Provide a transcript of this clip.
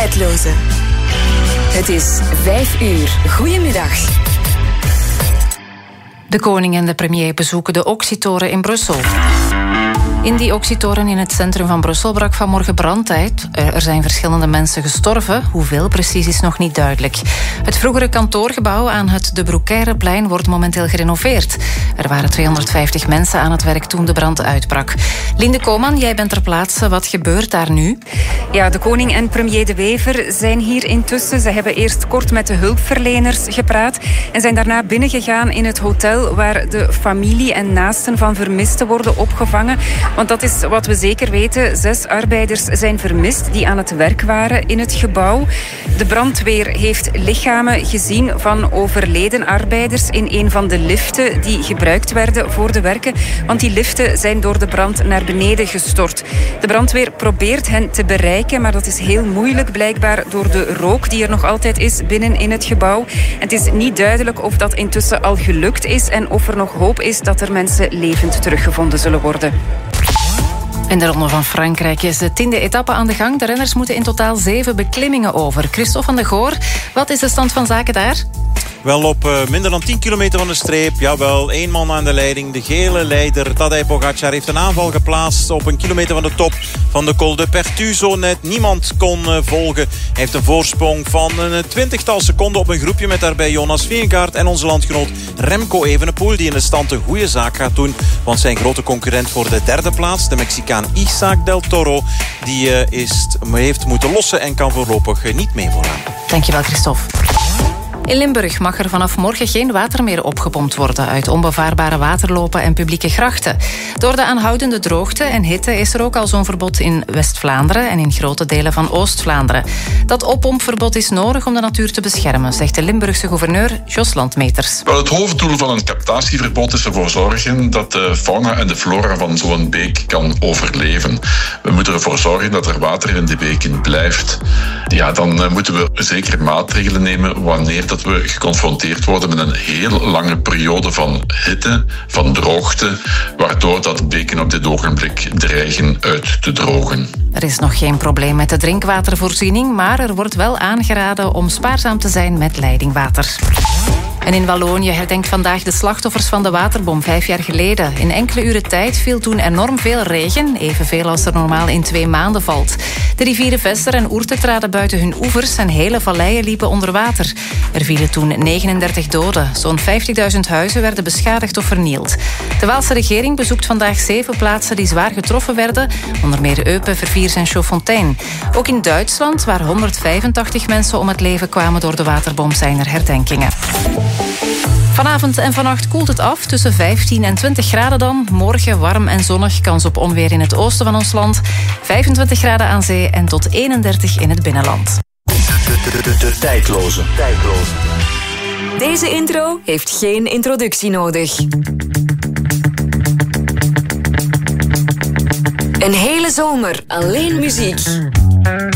Tijdloze. Het is 5 uur. Goedemiddag. De koning en de premier bezoeken de Oxytoren in Brussel. In die Oxytoren in het centrum van Brussel brak vanmorgen brand uit. Er zijn verschillende mensen gestorven. Hoeveel precies is nog niet duidelijk. Het vroegere kantoorgebouw aan het De Broekeireplein wordt momenteel gerenoveerd. Er waren 250 mensen aan het werk toen de brand uitbrak. Linde Koman, jij bent ter plaatse. Wat gebeurt daar nu? Ja, de koning en premier De Wever zijn hier intussen. Ze hebben eerst kort met de hulpverleners gepraat en zijn daarna binnengegaan in het hotel waar de familie en naasten van vermisten worden opgevangen. Want dat is wat we zeker weten. 6 arbeiders zijn vermist die aan het werk waren in het gebouw. De brandweer heeft lichamen gezien van overleden arbeiders in een van de liften die gebruikt werden voor de werken. Want die liften zijn door de brand naar beneden gestort. De brandweer probeert hen te bereiken, maar dat is heel moeilijk blijkbaar door de rook die er nog altijd is binnen in het gebouw. Het is niet duidelijk of dat intussen al gelukt is en of er nog hoop is dat er mensen levend teruggevonden zullen worden. In de Ronde van Frankrijk is de 10e etappe aan de gang. De renners moeten in totaal 7 beklimmingen over. Christophe van der Goor, wat is de stand van zaken daar? Wel op minder dan 10 kilometer van de streep. Jawel, 1 man aan de leiding. De gele leider Tadej Pogacar heeft een aanval geplaatst op een kilometer van de top van de Col de Pertu. Zo net niemand kon volgen. Hij heeft een voorsprong van een 20-tal seconden op een groepje met daarbij Jonas Vingegaard en onze landgenoot Remco Evenepoel, die in de stand een goede zaak gaat doen. Want zijn grote concurrent voor de 3e plaats, de Mexicaan Isaac del Toro, die heeft moeten lossen en kan voorlopig niet mee vooraan. Dankjewel, Christophe. In Limburg mag er vanaf morgen geen water meer opgepompt worden uit onbevaarbare waterlopen en publieke grachten. Door de aanhoudende droogte en hitte is er ook al zo'n verbod in West-Vlaanderen en in grote delen van Oost-Vlaanderen. Dat oppompverbod is nodig om de natuur te beschermen, zegt de Limburgse gouverneur Jos Landmeters. Wel, het hoofddoel van een captatieverbod is ervoor zorgen dat de fauna en de flora van zo'n beek kan overleven. We moeten ervoor zorgen dat er water in de beken blijft. Ja, dan moeten we zeker maatregelen nemen wanneer dat we geconfronteerd worden met een heel lange periode van hitte, van droogte, waardoor dat beken op dit ogenblik dreigen uit te drogen. Er is nog geen probleem met de drinkwatervoorziening, maar er wordt wel aangeraden om spaarzaam te zijn met leidingwater. En in Wallonië herdenkt vandaag de slachtoffers van de waterbom 5 jaar geleden. In enkele uren tijd viel toen enorm veel regen, evenveel als er normaal in 2 maanden valt. De rivieren Vester en Ourthe traden buiten hun oevers en hele valleien liepen onder water. Er vielen toen 39 doden. Zo'n 50.000 huizen werden beschadigd of vernield. De Waalse regering bezoekt vandaag 7 plaatsen die zwaar getroffen werden, onder meer Eupen, Verviers en Chaudfontaine. Ook in Duitsland, waar 185 mensen om het leven kwamen door de waterbom, zijn er herdenkingen. Vanavond en vannacht koelt het af, tussen 15 en 20 graden dan. Morgen warm en zonnig, kans op onweer in het oosten van ons land. 25 graden aan zee en tot 31 in het binnenland. De tijdloze. Deze intro heeft geen introductie nodig. Een hele zomer alleen muziek.